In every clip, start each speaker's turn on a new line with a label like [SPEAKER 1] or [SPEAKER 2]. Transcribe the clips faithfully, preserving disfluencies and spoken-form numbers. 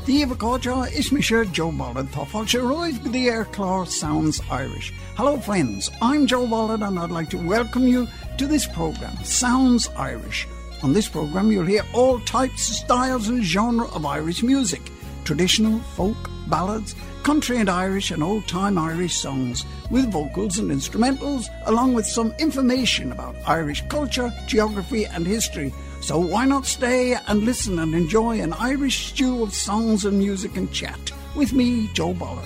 [SPEAKER 1] Díomh Cóide is me sure Joe Bollard Thoughtful Royd with the Airclaw Sounds Irish. Hello friends, I'm Joe Bollard and I'd like to welcome you to this programme, Sounds Irish. On this programme you'll hear all types, styles and genre of Irish music, traditional, folk, ballads, country and Irish and old-time Irish songs with vocals and instrumentals, along with some information about Irish culture, geography and history. So why not stay and listen and enjoy an Irish stew of songs and music and chat with me, Joe Bollard.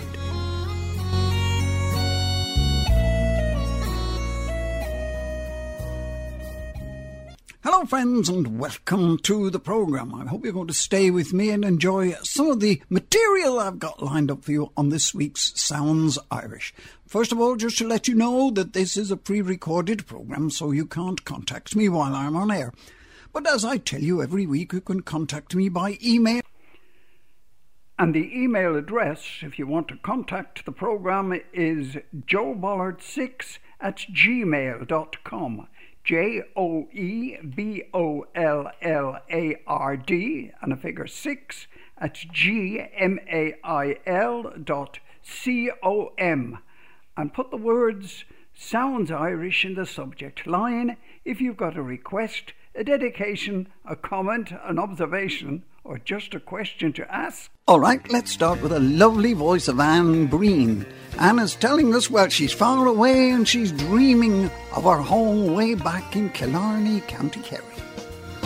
[SPEAKER 1] Hello friends and welcome to the programme. I hope you're going to stay with me and enjoy some of the material I've got lined up for you on this week's Sounds Irish. First of all, just to let you know that this is a pre-recorded programme, so you can't contact me while I'm on air. But as I tell you every week, you can contact me by email. And the email address, if you want to contact the programme, is joe bollard six at gmail dot com. J O E B O L L A R D and a figure six at G M A I L dot C O M. And put the words Sounds Irish in the subject line if you've got a request, a dedication, a comment, an observation, or just a question to ask. All right, let's start with a lovely voice of Anne Breen. Anne is telling us, well, she's far away and she's dreaming of her home way back in Killarney, County Kerry.